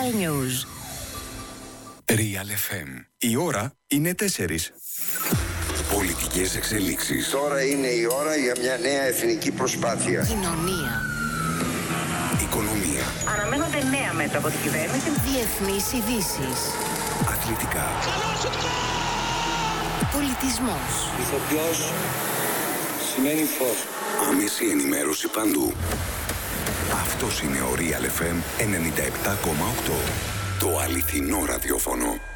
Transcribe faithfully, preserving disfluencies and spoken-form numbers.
Real News. Real εφ εμ. Η ώρα είναι τέσσερις. Πολιτικές εξελίξεις. Τώρα είναι η ώρα για μια νέα εθνική προσπάθεια. Κοινωνία. Οικονομία. Αναμένονται νέα μέτρα από την κυβέρνηση. Διεθνείς ειδήσεις. Αθλητικά. Πολιτισμός. Ηθοποιός σημαίνει φως. Άμεση ενημέρωση παντού. Αυτός είναι ο Real εφ εμ ενενήντα επτά κόμμα οκτώ. Το αληθινό ραδιόφωνο.